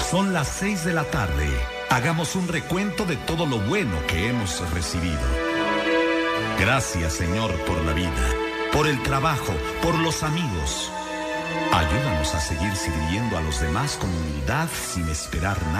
Son las 6 de la tarde. Hagamos un recuento de todo lo bueno que hemos recibido. Gracias, Señor, por la vida, por el trabajo, por los amigos. Ayúdanos a seguir sirviendo a los demás con humildad sin esperar nada.